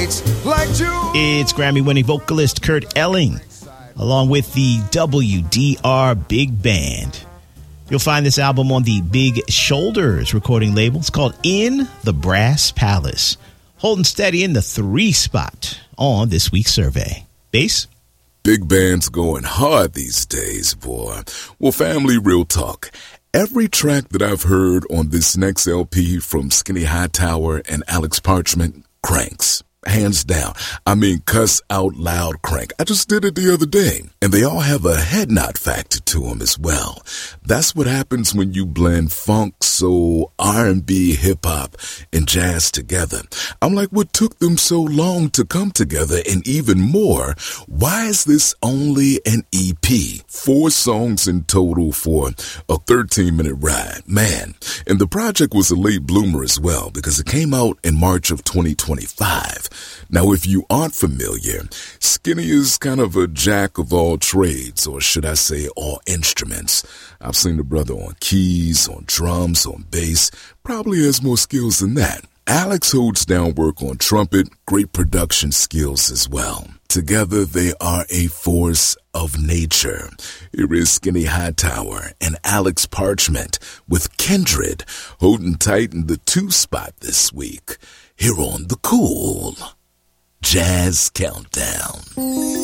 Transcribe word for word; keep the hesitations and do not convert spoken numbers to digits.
nights like June. It's Grammy-winning vocalist Kurt Elling, along with the W D R Big Band. You'll find this album on the Big Shoulders recording label. It's called In the Brass Palace. Holding steady in the three spot on this week's survey. Bass? Big band's going hard these days, boy. Well, family, real talk. Every track that I've heard on this next L P from Skinny Hightower and Alex Parchment cranks. Hands down. I mean, cuss out loud crank. I just did it the other day. And they all have a head nod factor to them as well. That's what happens when you blend funk, soul, R and B, hip-hop, and jazz together. I'm like, what took them so long to come together? And even more, why is this only an E P? Four songs in total for a thirteen-minute ride. Man, and the project was a late bloomer as well because it came out in March of twenty twenty-five. Now, if you aren't familiar, Skinny is kind of a jack of all trades, or should I say all instruments. I've seen the brother on keys, on drums, on bass, probably has more skills than that. Alex holds down work on trumpet, great production skills as well. Together, they are a force of nature. Here is Skinny Hightower and Alex Parchment with Kindred holding tight in the two spot this week. Here on the Cool Jazz Countdown.